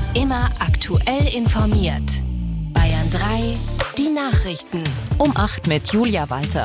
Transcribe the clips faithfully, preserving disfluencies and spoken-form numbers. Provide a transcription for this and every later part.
Immer aktuell informiert. Bayern drei, die Nachrichten. Um acht mit Julia Walter.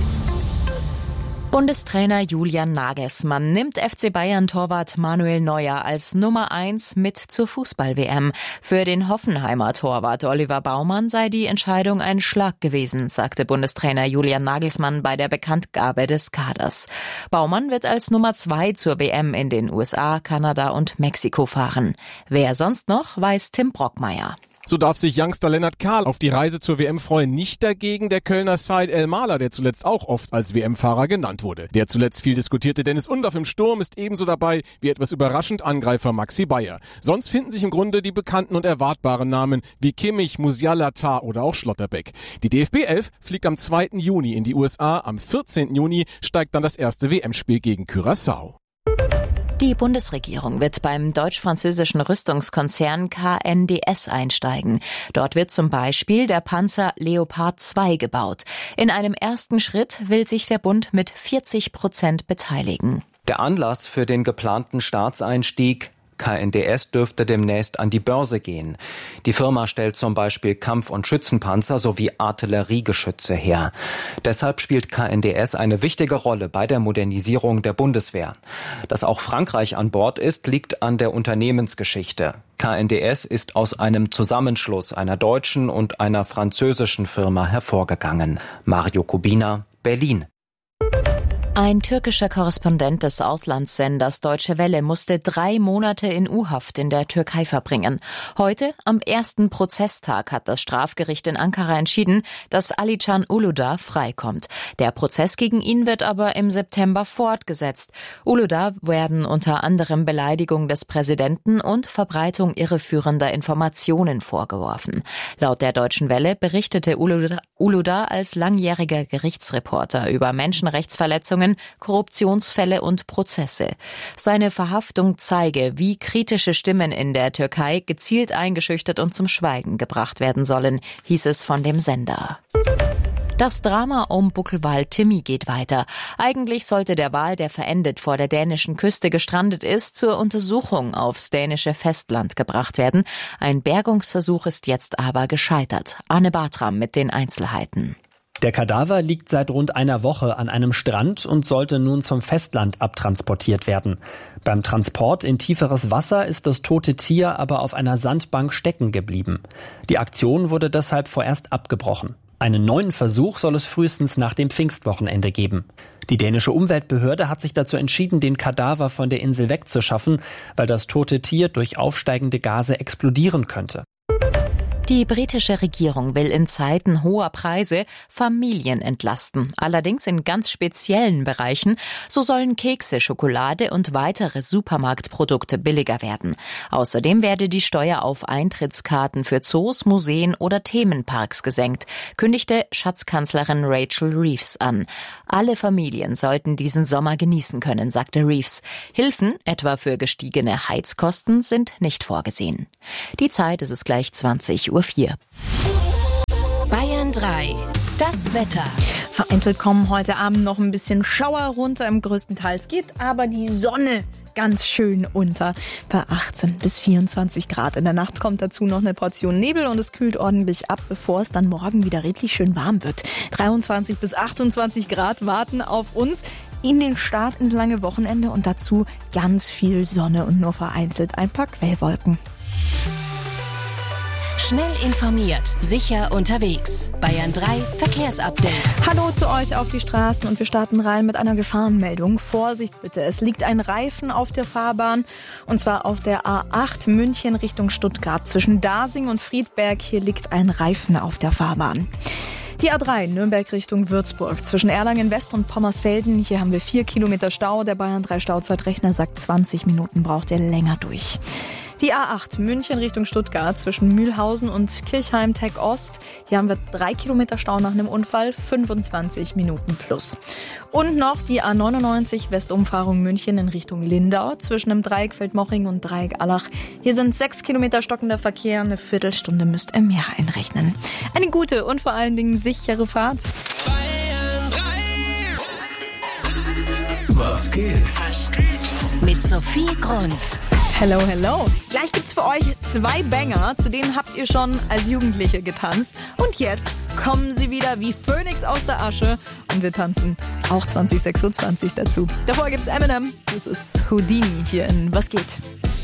Bundestrainer Julian Nagelsmann nimmt F C Bayern-Torwart Manuel Neuer als Nummer eins mit zur Fußball-W M. Für den Hoffenheimer Torwart Oliver Baumann sei die Entscheidung ein Schlag gewesen, sagte Bundestrainer Julian Nagelsmann bei der Bekanntgabe des Kaders. Baumann wird als Nummer zwei zur W M in den U S A, Kanada und Mexiko fahren. Wer sonst noch, weiß Tim Brockmeier. So darf sich Youngster Lennart Kahl auf die Reise zur W M freuen. Nicht dagegen der Kölner Said El-Mahler, der zuletzt auch oft als W M-Fahrer genannt wurde. Der zuletzt viel diskutierte Dennis Undaff im Sturm ist ebenso dabei wie etwas überraschend Angreifer Maxi Bayer. Sonst finden sich im Grunde die bekannten und erwartbaren Namen wie Kimmich, Musiala, Tah oder auch Schlotterbeck. Die D F B elf fliegt am zweiten Juni in die U S A. Am vierzehnten Juni steigt dann das erste W M-Spiel gegen Curaçao. Die Bundesregierung wird beim deutsch-französischen Rüstungskonzern K N D S einsteigen. Dort wird zum Beispiel der Panzer Leopard zwei gebaut. In einem ersten Schritt will sich der Bund mit vierzig Prozent beteiligen. Der Anlass für den geplanten Staatseinstieg: K N D S dürfte demnächst an die Börse gehen. Die Firma stellt zum Beispiel Kampf- und Schützenpanzer sowie Artilleriegeschütze her. Deshalb spielt K N D S eine wichtige Rolle bei der Modernisierung der Bundeswehr. Dass auch Frankreich an Bord ist, liegt an der Unternehmensgeschichte. K N D S ist aus einem Zusammenschluss einer deutschen und einer französischen Firma hervorgegangen. Mario Kubina, Berlin. Ein türkischer Korrespondent des Auslandssenders Deutsche Welle musste drei Monate in U-Haft in der Türkei verbringen. Heute, am ersten Prozesstag, hat das Strafgericht in Ankara entschieden, dass Alican Uludağ freikommt. Der Prozess gegen ihn wird aber im September fortgesetzt. Uludağ werden unter anderem Beleidigung des Präsidenten und Verbreitung irreführender Informationen vorgeworfen. Laut der Deutschen Welle berichtete Uludağ als langjähriger Gerichtsreporter über Menschenrechtsverletzungen, Korruptionsfälle und Prozesse. Seine Verhaftung zeige, wie kritische Stimmen in der Türkei gezielt eingeschüchtert und zum Schweigen gebracht werden sollen, hieß es von dem Sender. Das Drama um Buckelwal Timmy geht weiter. Eigentlich sollte der Wal, der verendet vor der dänischen Küste gestrandet ist, zur Untersuchung aufs dänische Festland gebracht werden. Ein Bergungsversuch ist jetzt aber gescheitert. Arne Bartram mit den Einzelheiten. Der Kadaver liegt seit rund einer Woche an einem Strand und sollte nun zum Festland abtransportiert werden. Beim Transport in tieferes Wasser ist das tote Tier aber auf einer Sandbank stecken geblieben. Die Aktion wurde deshalb vorerst abgebrochen. Einen neuen Versuch soll es frühestens nach dem Pfingstwochenende geben. Die dänische Umweltbehörde hat sich dazu entschieden, den Kadaver von der Insel wegzuschaffen, weil das tote Tier durch aufsteigende Gase explodieren könnte. Die britische Regierung will in Zeiten hoher Preise Familien entlasten, allerdings in ganz speziellen Bereichen. So sollen Kekse, Schokolade und weitere Supermarktprodukte billiger werden. Außerdem werde die Steuer auf Eintrittskarten für Zoos, Museen oder Themenparks gesenkt, kündigte Schatzkanzlerin Rachel Reeves an. Alle Familien sollten diesen Sommer genießen können, sagte Reeves. Hilfen, etwa für gestiegene Heizkosten, sind nicht vorgesehen. Die Zeit ist es gleich zwanzig Uhr vier. Bayern drei, das Wetter. Vereinzelt kommen heute Abend noch ein bisschen Schauer runter. Im größten Teil geht aber die Sonne ganz schön unter bei achtzehn bis vierundzwanzig Grad. In der Nacht kommt dazu noch eine Portion Nebel und es kühlt ordentlich ab, bevor es dann morgen wieder richtig schön warm wird. dreiundzwanzig bis achtundzwanzig Grad warten auf uns in den Start ins lange Wochenende und dazu ganz viel Sonne und nur vereinzelt ein paar Quellwolken. Schnell informiert, sicher unterwegs. Bayern drei Verkehrsupdate. Hallo zu euch auf die Straßen und wir starten rein mit einer Gefahrenmeldung. Vorsicht bitte, es liegt ein Reifen auf der Fahrbahn und zwar auf der A acht München Richtung Stuttgart. Zwischen Dasing und Friedberg, hier liegt ein Reifen auf der Fahrbahn. Die A drei Nürnberg Richtung Würzburg. Zwischen Erlangen West und Pommersfelden, hier haben wir vier Kilometer Stau. Der Bayern drei Stauzeitrechner sagt, zwanzig Minuten braucht ihr länger durch. Die A acht München Richtung Stuttgart zwischen Mühlhausen und Kirchheim-Tech Ost. Hier haben wir drei Kilometer Stau nach einem Unfall, fünfundzwanzig Minuten plus. Und noch die A neunundneunzig Westumfahrung München in Richtung Lindau zwischen dem Dreieck Feldmoching und Dreieck Allach. Hier sind sechs Kilometer stockender Verkehr, eine Viertelstunde müsst ihr mehr einrechnen. Eine gute und vor allen Dingen sichere Fahrt. Bayern drei. Was geht? Mit Sophie Grund. Hello, hello. Gleich gibt's für euch zwei Banger, zu denen habt ihr schon als Jugendliche getanzt. Und jetzt kommen sie wieder wie Phönix aus der Asche und wir tanzen auch zwanzig sechsundzwanzig dazu. Davor gibt's Eminem, das ist Houdini hier in Was geht?